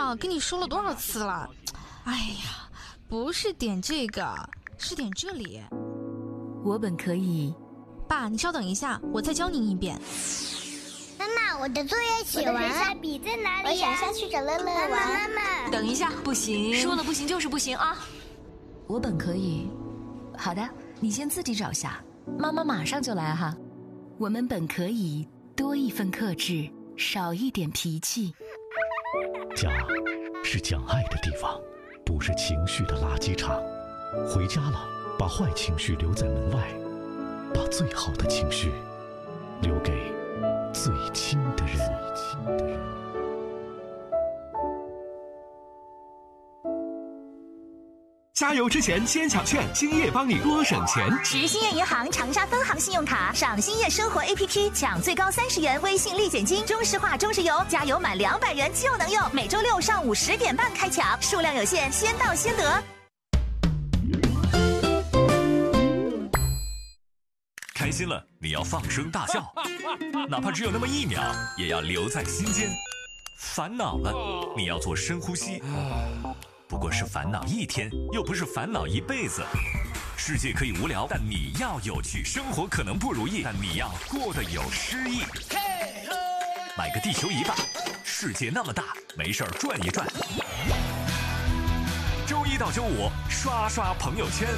呀，跟你说了多少次了？哎呀，不是点这个，是点这里。 我本可以。 爸，你稍等一下，我再教您一遍。 妈妈，我的作业写完了，笔在哪里？我想下去找乐乐玩。妈妈， 等一下，不行，说了不行就是不行啊！我本可以。好的，你先自己找下，妈妈马上就来哈。我们本可以多一份克制，少一点脾气。 家是讲爱的地方，不是情绪的垃圾场。回家了，把坏情绪留在门外，把最好的情绪留给最亲的人。 加油之前先抢券，兴业帮你多省钱。 持兴业银行长沙分行信用卡，上兴业生活 APP 抢最高30元微信立减金，中石化、中石油加油满200元就能用。每周六上午10点半开抢，数量有限，先到先得。 开心了，你要放声大笑，哪怕只有那么1秒，也要留在心间。烦恼了，你要做深呼吸。不过是烦恼1天，又不是烦恼一辈子。世界可以无聊，但你要有趣；生活可能不如意，但你要过得有诗意。买个地球仪吧，世界那么大，没事儿转一转。周1到周5，刷刷朋友圈。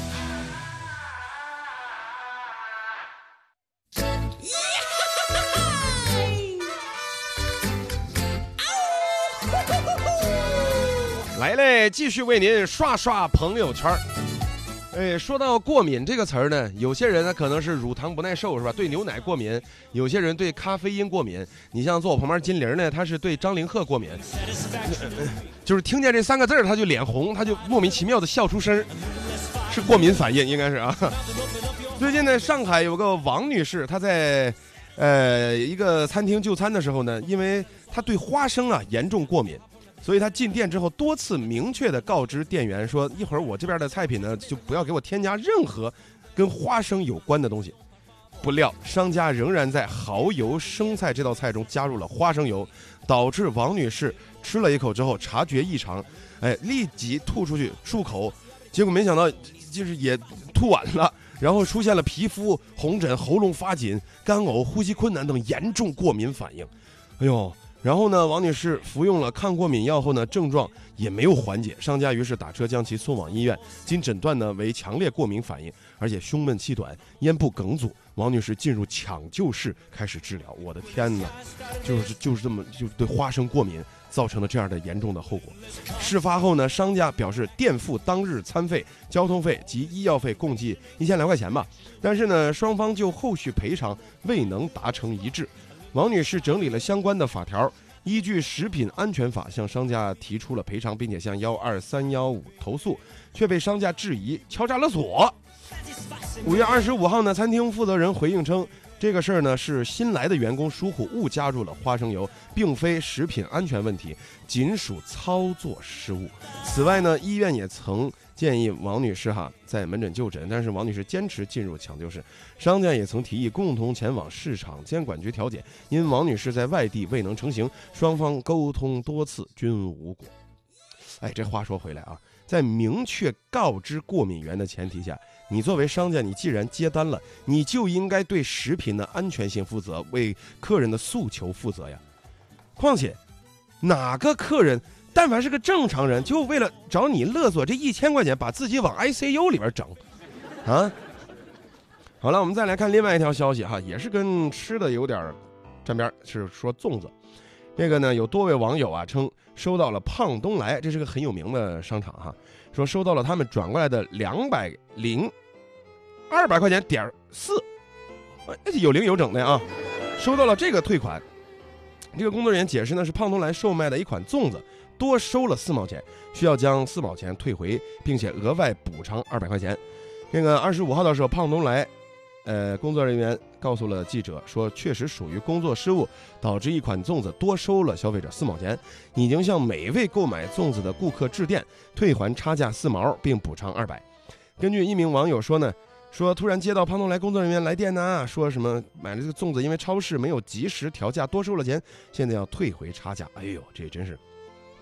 来嘞，继续为您刷刷朋友圈。说到过敏这个词儿呢，有些人呢可能是乳糖不耐受，是吧？对牛奶过敏；有些人对咖啡因过敏。你像坐我旁边金玲呢，他是对张凌赫过敏，就是听见这3个字他就脸红，他就莫名其妙的笑出声，是过敏反应，应该是啊。最近呢，上海有个王女士，她在一个餐厅就餐的时候呢，因为她对花生啊严重过敏。所以他进店之后多次明确地告知店员说，一会儿我这边的菜品呢就不要给我添加任何跟花生有关的东西。不料商家仍然在蚝油生菜这道菜中加入了花生油，导致王女士吃了一口之后察觉异常，立即吐出去漱口，结果没想到就是也吐完了，然后出现了皮肤红疹、喉咙发紧、干呕、呼吸困难等严重过敏反应。哎呦！然后呢，王女士服用了抗过敏药后呢，症状也没有缓解，商家于是打车将其送往医院。经诊断呢为强烈过敏反应，而且胸闷气短、咽部梗阻。王女士进入抢救室开始治疗。我的天哪，就是这么就对花生过敏造成了这样的严重的后果。事发后呢，商家表示垫付当日餐费、交通费及医药费共计1200块钱吧，但是呢，双方就后续赔偿未能达成一致。王女士整理了相关的法条，依据食品安全法向商家提出了赔偿，并且向12315投诉，却被商家质疑敲诈勒索。5月25号呢，餐厅负责人回应称，这个事儿呢是新来的员工疏忽误加入了花生油，并非食品安全问题，仅属操作失误。此外呢，医院也曾建议王女士在门诊就诊，但是王女士坚持进入抢救室。商家也曾提议共同前往市场监管局调解，因王女士在外地未能成行，双方沟通多次均无果。这话说回来啊，在明确告知过敏源的前提下，你作为商家，你既然接单了，你就应该对食品的安全性负责，为客人的诉求负责呀。况且哪个客人但凡是个正常人，就为了找你勒索这1000块钱，把自己往 ICU 里边整啊！好了，我们再来看另外一条消息也是跟吃的有点沾边，是说粽子。这个呢，有多位网友称收到了胖东来，这是个很有名的商场说收到了他们转过来的200块钱.4，有零有整的收到了这个退款。这个工作人员解释呢，是胖东来售卖的一款粽子多收了4毛钱，需要将4毛钱退回，并且额外补偿200块钱。这个25号的时候，胖东来工作人员告诉了记者说，确实属于工作失误，导致一款粽子多收了消费者4毛钱，已经向每位购买粽子的顾客致电，退还差价4毛，并补偿200。根据一名网友说呢，说突然接到胖东来工作人员来电说什么买了这个粽子，因为超市没有及时调价多收了钱，现在要退回差价。哎呦，这真是